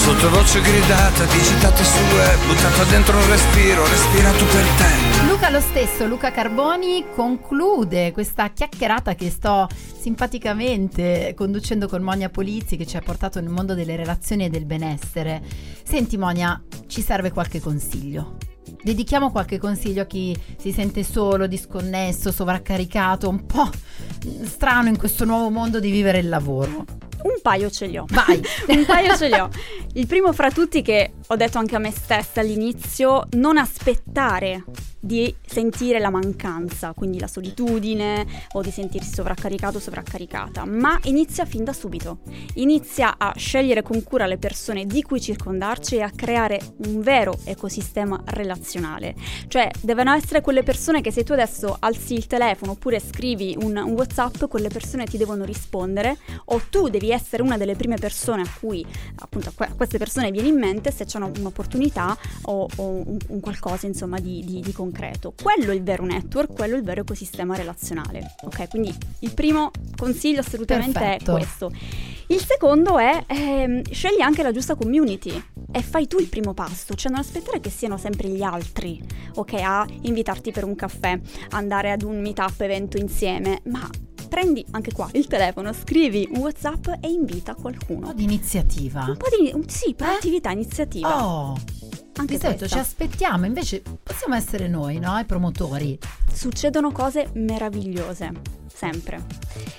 Sottovoce gridata, digitate sul web, buttata dentro un respiro, respirato per te. Luca lo stesso, Luca Carboni, conclude questa chiacchierata che sto simpaticamente conducendo con Monia Polizzi, che ci ha portato nel mondo delle relazioni e del benessere. Senti Monia, ci serve qualche consiglio? Dedichiamo qualche consiglio a chi si sente solo, disconnesso, sovraccaricato, un po' strano in questo nuovo mondo di vivere il lavoro. Un paio ce li ho. Vai! Un paio ce li ho. Il primo fra tutti, che ho detto anche a me stessa all'inizio: non aspettare di sentire la mancanza, quindi la solitudine o di sentirsi sovraccaricato o sovraccaricata, ma inizia fin da subito. Inizia a scegliere con cura le persone di cui circondarci e a creare un vero ecosistema relazionale. Cioè, devono essere quelle persone che, se tu adesso alzi il telefono oppure scrivi un WhatsApp, quelle persone ti devono rispondere, o tu devi essere una delle prime persone a cui, appunto, a queste persone viene in mente se c'è un'opportunità o un qualcosa, insomma, di concreto. Quello è il vero network, quello è il vero ecosistema relazionale. Ok, quindi il primo consiglio assolutamente Perfetto. è questo. Il secondo è scegli anche la giusta community e fai tu il primo passo, cioè non aspettare che siano sempre gli altri, ok, a invitarti per un caffè, andare ad un meetup evento insieme, ma prendi anche qua il telefono, scrivi un WhatsApp e invita qualcuno. Un po' di iniziativa. Un po' di sì, proattività, iniziativa. Oh! Anche Di solito questa. ci aspettiamo, invece possiamo essere noi, no? I promotori. Succedono cose meravigliose, sempre.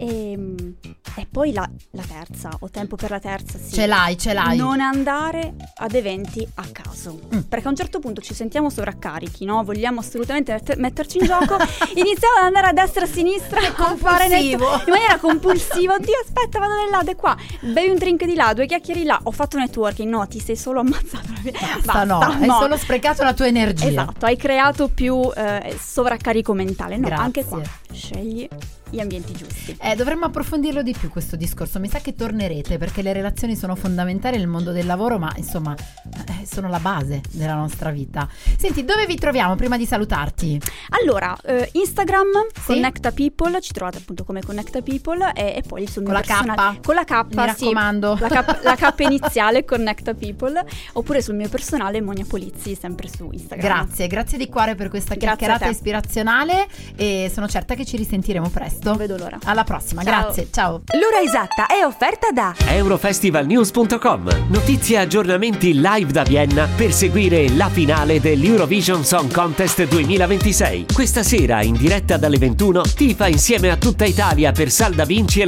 E poi la terza, ho tempo per la terza, sì. Ce l'hai. Non andare ad eventi a caso, perché a un certo punto ci sentiamo sovraccarichi, no? Vogliamo assolutamente metterci in gioco, iniziamo ad andare a destra e a sinistra a fare in maniera compulsiva. Oddio, aspetta, vado da là, da qua, bevi un drink di là, 2 chiacchiere là, ho fatto networking. No, ti sei solo ammazzato la vita. No, hai solo sprecato la tua energia. Esatto, hai creato più sovraccarico mentale. No, Grazie. anche qua scegli gli ambienti giusti. Dovremmo approfondirlo di più questo discorso. Mi sa che tornerete, perché le relazioni sono fondamentali nel mondo del lavoro, ma insomma sono la base della nostra vita. Senti, dove vi troviamo prima di salutarti? Allora, Instagram, Sì? Connecta People, ci trovate appunto come Connecta People, e poi sul Con mio la K? personale, con la K, Mi raccomando. sì, la K iniziale, Connecta People, oppure sul mio personale Monia Polizzi, sempre su Instagram. Grazie di cuore per questa Grazie a chiacchierata te. ispirazionale, e sono certa che ci risentiremo presto. Non vedo l'ora. Alla prossima, Ciao. grazie, ciao. L'ora esatta è offerta da Eurofestivalnews.com. Notizie e aggiornamenti live da Vienna per seguire la finale dell'Eurovision Song Contest 2026. Questa sera in diretta dalle 21 tifa insieme a tutta Italia per Salda Vinci e